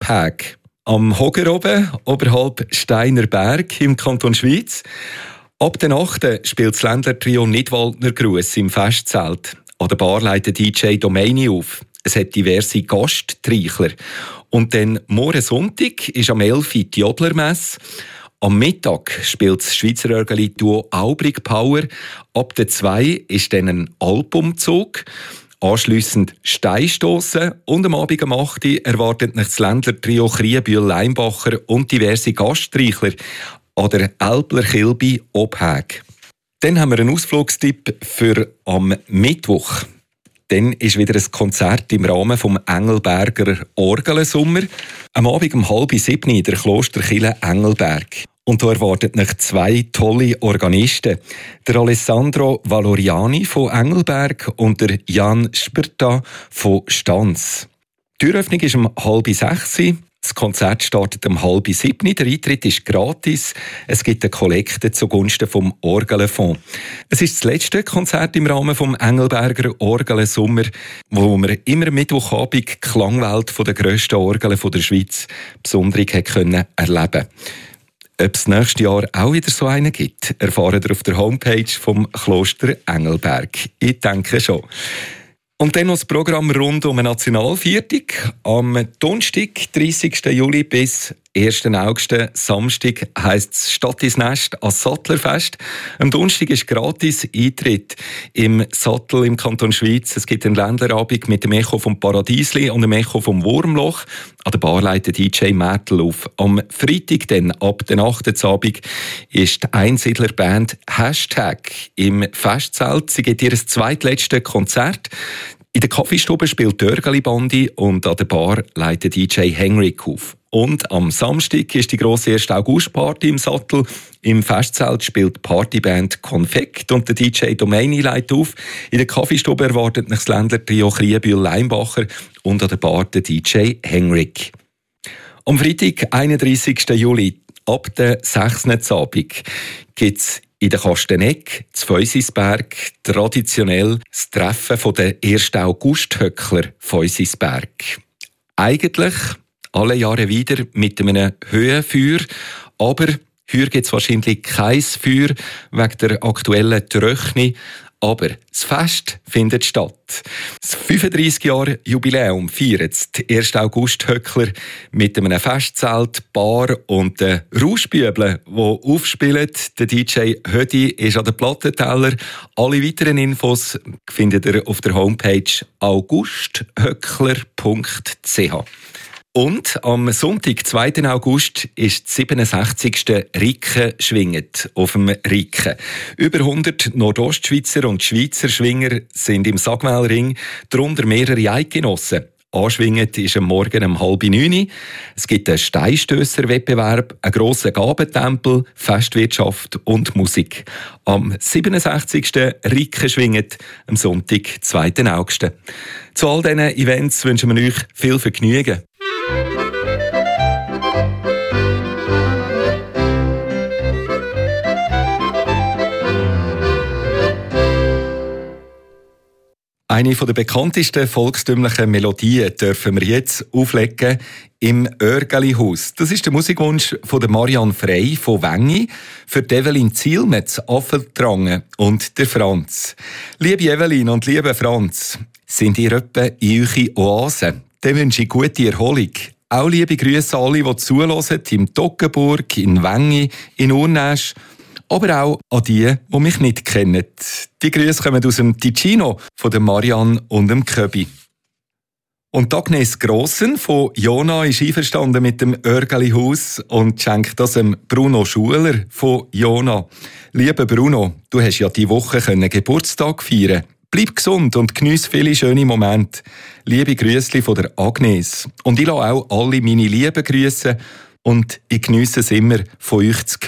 Obhäg. Am Hoger oben, oberhalb Steiner Berg im Kanton Schwyz. Ab der Nacht spielt das Ländler-Trio Nidwaldner Gruß im Festzelt. An der Bar leitet DJ Domeini auf. Es hat diverse Gasttreichler. Und dann morgen Sonntag ist am 11 Uhr die Jodlermesse. Am Mittag spielt das Schweizer Örgeli-Duo Aubrig Power. Ab der 2 ist dann ein Albumzug. Anschliessend Steinstossen und am Abend um 8 Uhr erwartet das Ländler-Trio Kriebühl-Leimbacher und diverse Gasttreichler an der Elbler Kilby Obhäg. Dann haben wir einen Ausflugstipp für am Mittwoch. Dann ist wieder ein Konzert im Rahmen des Engelberger Orgelensommer. Am Abend um 6:30 in der Klosterkirche Engelberg. Und da erwartet euch 2 tolle Organisten. Der Alessandro Valoriani von Engelberg und der Jan Sperta von Stanz. Die Türöffnung ist um 5:30. Das Konzert startet um 6:30. Der Eintritt ist gratis. Es gibt eine Kollekte zugunsten vom Orgelenfonds. Es ist das letzte Konzert im Rahmen vom Engelberger Orgelensommer, wo wir immer Mittwochabend die Klangwelt der grössten Orgeln der Schweiz besonders erleben konnten. Ob es nächstes Jahr auch wieder so einen gibt, erfahren ihr auf der Homepage vom Kloster Engelberg. Ich denke schon. Und dann noch das Programm rund um den Nationalviertag. Am Donnerstag, 30. Juli bis 1. August, Samstag, heisst es Stadt ins Nest als Sattlerfest. Am Donnerstag ist gratis Eintritt im Sattel im Kanton Schwyz. Es gibt einen Ländlerabend mit dem Echo vom Paradiesli und dem Echo vom Wurmloch. An der Bar leitet DJ Mertel auf. Am Freitag, dann, ab der 8. Abend, ist die Einsiedlerband Hashtag im Festzelt. Sie gibt ihr zweitletztes Konzert. In der Kaffeestube spielt die Örgeli-Bandi und an der Bar leitet DJ Henrik auf. Und am Samstag ist die grosse 1. August-Party im Sattel. Im Festzelt spielt die Partyband Konfekt und der DJ Domeini leitet auf. In der Kaffeestube erwartet das Ländler-Trio Kriebühl-Leimbacher und an der Bar der DJ Henrik. Am Freitag, 31. Juli, ab der 6. Abend, gibt es in der Kasteneck, zu Feusisberg, traditionell das Treffen der 1. August-Höckler Feusisberg. Eigentlich alle Jahre wieder mit einem Höhenfeuer, aber heuer gibt es wahrscheinlich kein Feuer wegen der aktuellen Trockenheit. Aber das Fest findet statt. Das 35-Jahre-Jubiläum feiert die 1. August-Höckler mit einem Festzelt, Bar und den Rauschbübeln, die aufspielen. Der DJ Hödi ist an der Plattenteller. Alle weiteren Infos findet ihr auf der Homepage augusthöckler.ch. Und am Sonntag, 2. August, ist das 67. Ricken schwinget auf dem Ricken. Über 100 Nordostschweizer und Schweizer Schwinger sind im Sagmälring, darunter mehrere Eidgenossen. Anschwingend ist am Morgen um 8:30. Es gibt einen Steinstösser-Wettbewerb, einen grossen Gabentempel, Festwirtschaft und Musik. Am 67. Ricken schwinget, am Sonntag, 2. August. Zu all diesen Events wünschen wir euch viel Vergnügen. Eine der bekanntesten volkstümlichen Melodien dürfen wir jetzt auflegen im Örgeli-Haus. Das ist der Musikwunsch von der Marianne Frey von Wengi für Evelyn Zielmetz, Affeltrangen und der Franz. Liebe Evelyn und liebe Franz, sind ihr etwa in eure Oase? Dann wünsche ich gute Erholung. Auch liebe Grüße an alle, die zuhören, im Toggenburg, in Wengi, in Urnäsch. Aber auch an die mich nicht kennen. Die Grüße kommen aus dem Ticino von der Marianne und dem Köbi. Und Agnes Grossen von Jona ist einverstanden mit dem Örgeli-Haus und schenkt das dem Bruno Schuler von Jona. Lieber Bruno, du hast ja diese Woche Geburtstag feiern. Bleib gesund und geniesse viele schöne Momente. Liebe Grüßli von der Agnes. Und ich lasse auch alle meine Lieben grüßen und ich geniesse es immer, von euch zu